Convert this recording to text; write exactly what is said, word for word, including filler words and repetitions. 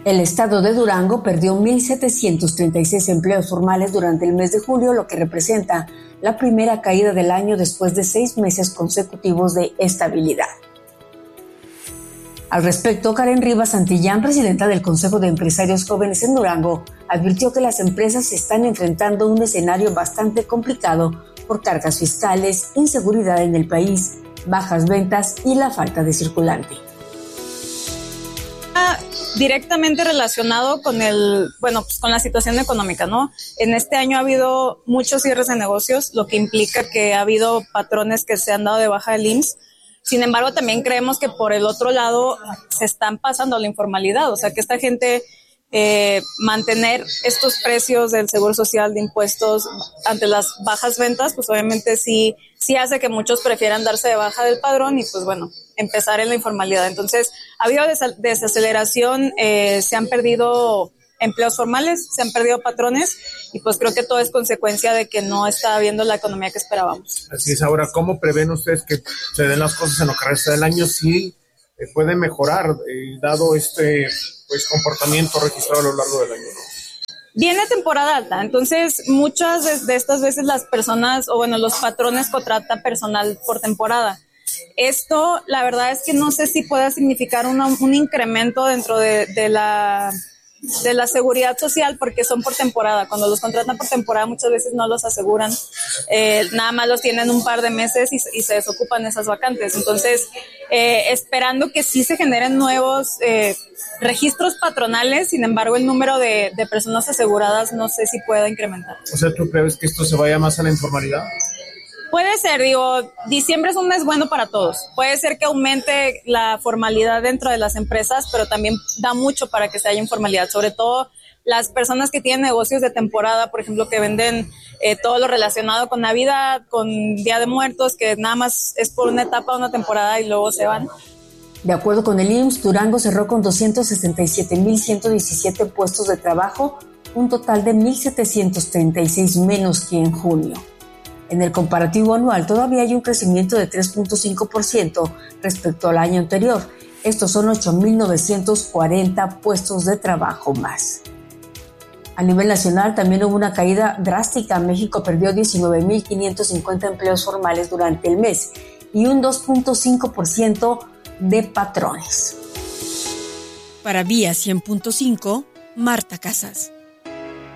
El estado de Durango perdió mil setecientos treinta y seis empleos formales durante el mes de julio, lo que representa la primera caída del año después de seis meses consecutivos de estabilidad. Al respecto, Karen Rivas Santillán, presidenta del Consejo de Empresarios Jóvenes en Durango, advirtió que las empresas están enfrentando un escenario bastante complicado por cargas fiscales, inseguridad en el país, bajas ventas y la falta de circulante. Directamente relacionado con el, bueno, pues con la situación económica, ¿no? En este año ha habido muchos cierres de negocios, lo que implica que ha habido patrones que se han dado de baja del I M S S. Sin embargo, también creemos que por el otro lado se están pasando a la informalidad, o sea, que esta gente eh, mantener estos precios del seguro social, de impuestos ante las bajas ventas, pues obviamente sí, sí hace que muchos prefieran darse de baja del padrón y pues bueno, empezar en la informalidad. Entonces, ha habido des- desaceleración, eh, se han perdido empleos formales, se han perdido patrones y pues creo que todo es consecuencia de que no está habiendo la economía que esperábamos. Así es. Ahora, ¿cómo prevén ustedes que se den las cosas en lo que resta del año? Sí, eh, puede mejorar, eh, dado este pues comportamiento registrado a lo largo del año, ¿no? Viene temporada alta, entonces muchas de, de estas veces las personas, o bueno, los patrones contratan personal por temporada. Esto, la verdad es que no sé si pueda significar una, un incremento dentro de, de la de la seguridad social, porque son por temporada. Cuando los contratan por temporada muchas veces no los aseguran, eh, nada más los tienen un par de meses y, y se desocupan esas vacantes. Entonces, eh, esperando que sí se generen nuevos eh, registros patronales, sin embargo el número de, de personas aseguradas no sé si pueda incrementar. O sea, ¿tú crees que esto se vaya más a la informalidad? Puede ser, digo, diciembre es un mes bueno para todos. Puede ser que aumente la formalidad dentro de las empresas, pero también da mucho para que se haya informalidad, sobre todo las personas que tienen negocios de temporada, por ejemplo, que venden eh, todo lo relacionado con Navidad, con Día de Muertos, que nada más es por una etapa, una temporada y luego se van. De acuerdo con el I M S S, Durango cerró con doscientos sesenta y siete mil ciento diecisiete puestos de trabajo, un total de mil setecientos treinta y seis menos que en junio. En el comparativo anual todavía hay un crecimiento de tres punto cinco por ciento respecto al año anterior. Estos son ocho mil novecientos cuarenta puestos de trabajo más. A nivel nacional también hubo una caída drástica. México perdió diecinueve mil quinientos cincuenta empleos formales durante el mes y un dos punto cinco por ciento de patrones. Para Vía cien punto cinco, Marta Casas.